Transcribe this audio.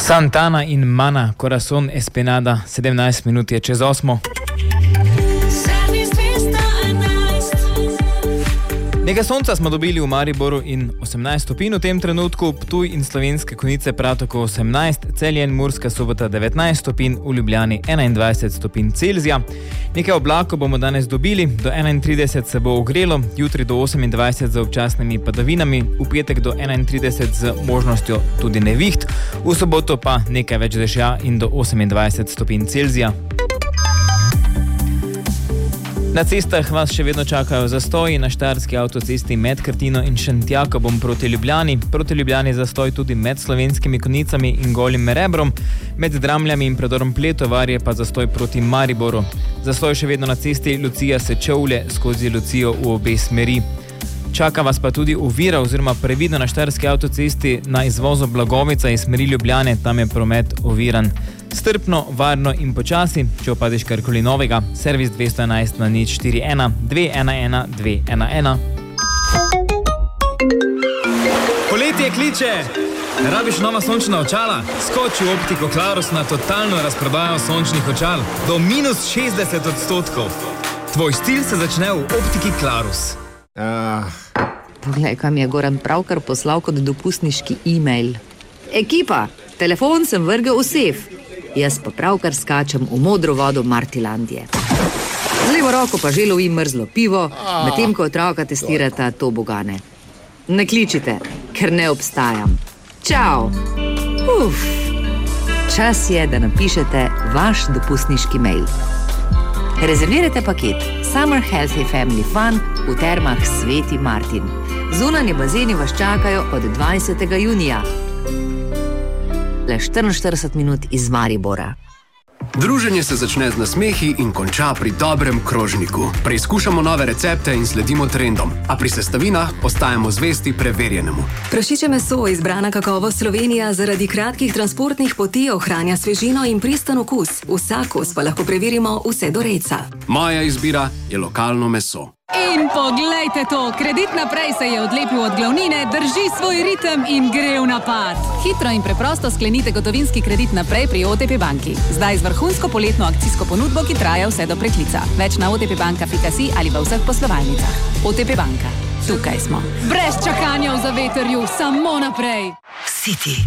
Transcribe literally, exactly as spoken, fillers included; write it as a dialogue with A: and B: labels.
A: Santana in Mana, Corazon Espinada, sedemnajst minut je čez osmo. Nekaj sonca smo dobili v Mariboru in osemnajst stopinj v tem trenutku, Ptuj in Slovenske Konjice prav tako osemnajst, Celje in Murska Sobota devetnajst stopinj, v Ljubljani enaindvajset stopinj Celzija. Nekaj oblakov bomo danes dobili, do enaintrideset se bo ogrelo, jutri do osemindvajset z občasnimi padavinami, v petek do enaintrideset z možnostjo tudi neviht, v soboto pa nekaj več dežja in do osemindvajset stopinj Celzija. Na cestah vas še vedno čakajo zastoji, na štajerski avtocesti med Krtino in Šentjakobom proti Ljubljani, proti Ljubljani zastoj tudi med Slovenskimi Konjicami in Golim Rebrom, med Dramljami in predorom Pletovarje pa zastoj proti Mariboru. Zastoj še vedno na cesti Lucija-Sečovlje skozi Lucijo v obe smeri. Čaka vas pa tudi ovira oziroma previdno na štajerski avtocesti na izvozu Blagovica iz smeri Ljubljane, tam je promet oviran. Strpno, varno in počasi, če opadiš karkoli novega, servis dvesto enajst na nič štiri ena dve ena ena dve ena ena. Poletje kliče! Rabiš nova sončna očala? Skoči v Optiko Clarus na totalno razprodajo sončnih očal do minus šestdeset odstotkov. Tvoj stil se začne v Optiki Clarus.
B: Uh.
C: Poglej, kam je Goran pravkar poslal kot dopustniški e-mail. Ekipa, telefon sem vrgel v sef. Jaz pa pravkar skačem v modro vodo Martilandije. Z levo roko pa že lovim mrzlo pivo, medtem ko otroka testirata tobogane. Ne kličite, ker ne obstajam. Čau! Uf. Čas je, da napišete vaš dopustniški mail. Rezervirajte paket Summer Healthy Family Fun v termah Sveti Martin. Zunanji bazeni vas čakajo od dvajsetega junija. Le štiriinštirideset minut iz Maribora.
D: Druženje se začne z nasmehi in konča pri dobrem krožniku. Preizkušamo nove recepte in sledimo trendom, a pri sestavinah ostajamo zvesti preverjenemu.
E: Prašiče meso, izbrana kakovost Slovenija, zaradi kratkih transportnih poti ohranja svežino in pristen okus. Vsak kos pa lahko preverimo vse do rejca.
D: Moja izbira je lokalno meso.
F: In poglejte to, Kredit Naprej se je odlepil od glavnine, drži svoj ritem in gre v napad. Hitro in preprosto sklenite gotovinski kredit naprej pri O T P banki. Zdaj z vrhunsko poletno akcijsko ponudbo, ki traja vse do preklica. Več na otpbanka pika si ali v vseh poslovalnicah. O T P banka. Tukaj smo. Brez čakanja v zavetrju, samo naprej.
E: City.